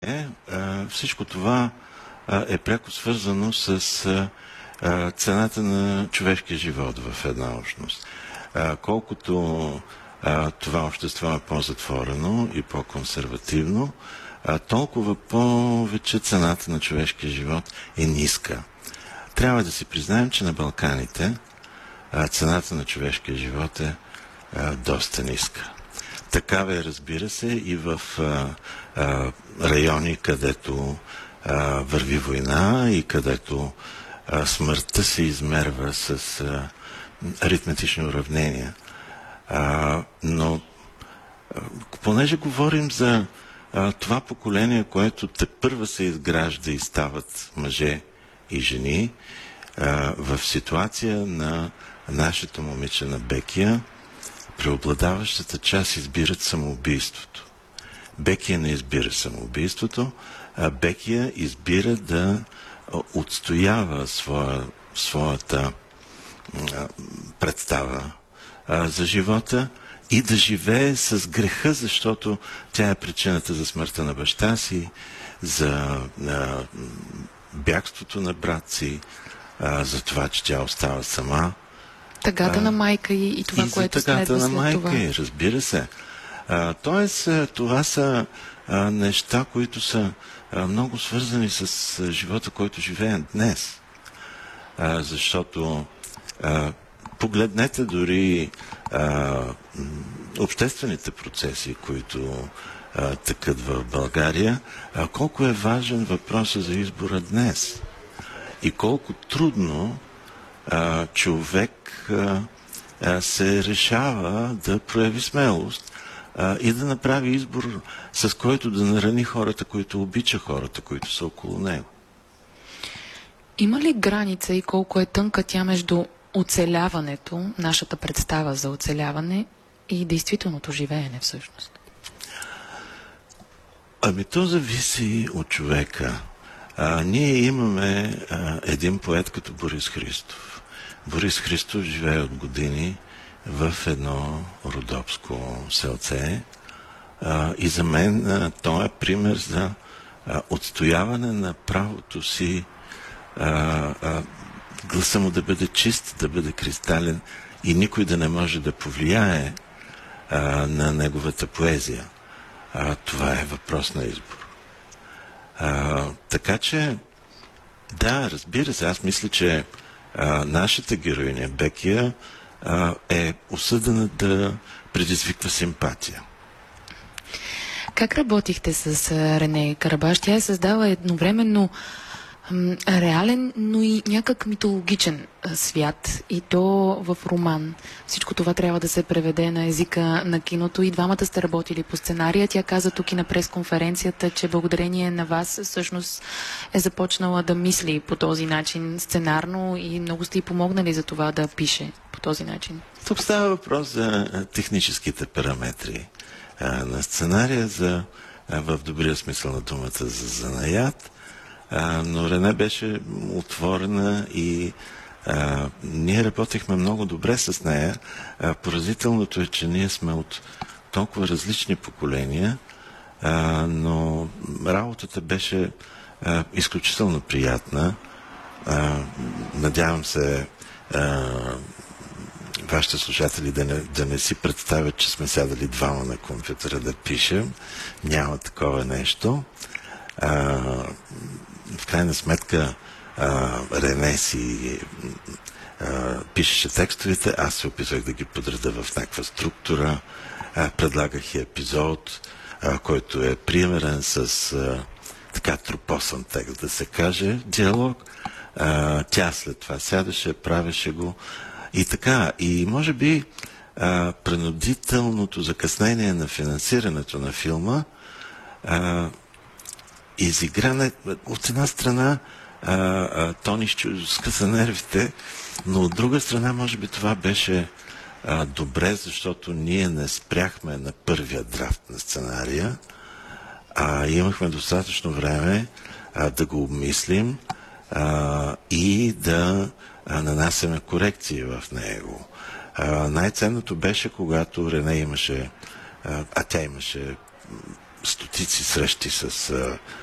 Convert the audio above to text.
Всичко това е пряко свързано с цената на човешкия живот в една общност. Колкото това общество е по-затворено и по-консервативно, толкова повече цената на човешкия живот е ниска. Трябва да си признаем, че на Балканите цената на човешкия живот е доста ниска. Такава е, разбира се, и в райони, където върви война и където смъртта се измерва с аритметични уравнения. Но понеже говорим за това поколение, което тепърва се изгражда и стават мъже и жени, в ситуация на нашето момиче на Бекия, преобладаващата част избират самоубийството. Бекия не избира самоубийството, а Бекия избира да отстоява своята представа за живота и да живее с греха, защото тя е причината за смъртта на баща си, за бягството на брат си, за това, че тя остава сама. Тъгата на майка и това, което следва след това. И за тъгата на майка й, разбира се. Тоест, това са неща, които са много свързани с живота, който живеем днес. Защото погледнете дори обществените процеси, които тъкат в България, колко е важен въпросът за избора днес и колко трудно човек се решава да прояви смелост и да направи избор, с който да нарани хората, които обича хората, които са около него. Има ли граница и колко е тънка тя между оцеляването, нашата представа за оцеляване и действителното живеене всъщност? Ами то зависи от човека. Ние имаме един поет като Борис Христов. Борис Христов живее от години в едно родопско селце и за мен той е пример за отстояване на правото си гласа му да бъде чист, да бъде кристален и никой да не може да повлияе на неговата поезия. Това е въпрос на избор. Така че, да, разбира се, аз мисля, че нашата героиня Бекия е осъдена да предизвиква симпатия. Как работихте с Рене Карабаш? Тя е създала едновременно реален, но и някак митологичен свят. И то в роман. Всичко това трябва да се преведе на езика на киното. И двамата сте работили по сценария. Тя каза тук и на пресконференцията, че благодарение на вас всъщност е започнала да мисли по този начин сценарно и много сте й помогнали за това да пише по този начин. Тук става въпрос за техническите параметри на сценария, в добрия смисъл на думата за занаят. Но Рене беше отворена и ние работихме много добре с нея. Поразителното е, че ние сме от толкова различни поколения, но работата беше изключително приятна. Надявам се вашите слушатели да не си представят, че сме сядали двама на компютъра да пишем. Няма такова нещо. В крайна сметка Рене си пишеше текстовете, аз се опитвах да ги подреда в някаква структура, предлагах и епизод, който е примерен с така тропосан текст, да се каже, диалог. Тя след това сядаше, правеше го и така. И може би принудителното закъснение на финансирането на филма изигране, от една страна Тони скъса нервите, но от друга страна може би това беше добре, защото ние не спряхме на първия драфт на сценария, имахме достатъчно време да го обмислим и да нанасяме корекции в него. Най-ценното беше, когато Рене имаше, тя имаше стотици срещи с